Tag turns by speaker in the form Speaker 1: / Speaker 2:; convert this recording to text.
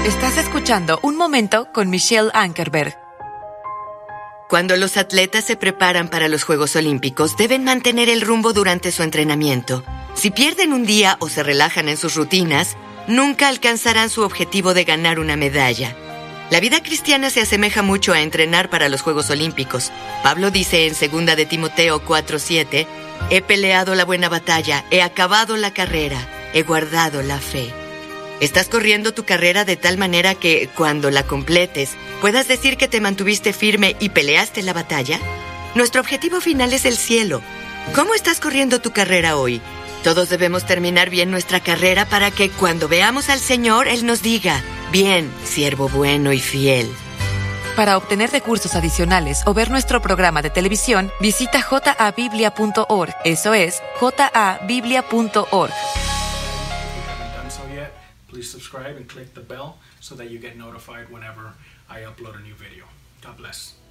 Speaker 1: Estás escuchando Un Momento con Michelle Ankerberg.
Speaker 2: Cuando los atletas se preparan para los Juegos Olímpicos, deben mantener el rumbo durante su entrenamiento. Si pierden un día o se relajan en sus rutinas, nunca alcanzarán su objetivo de ganar una medalla. La vida cristiana se asemeja mucho a entrenar para los Juegos Olímpicos. Pablo dice en 2 de Timoteo 4:7, «He peleado la buena batalla, he acabado la carrera, he guardado la fe». ¿Estás corriendo tu carrera de tal manera que, cuando la completes, puedas decir que te mantuviste firme y peleaste la batalla? Nuestro objetivo final es el cielo. ¿Cómo estás corriendo tu carrera hoy? Todos debemos terminar bien nuestra carrera para que, cuando veamos al Señor, Él nos diga, «Bien, siervo bueno y fiel».
Speaker 1: Para obtener recursos adicionales o ver nuestro programa de televisión, visita jabiblia.org. Eso es, jabiblia.org.
Speaker 3: Please subscribe and click the bell so that you get notified whenever I upload a new video. God bless.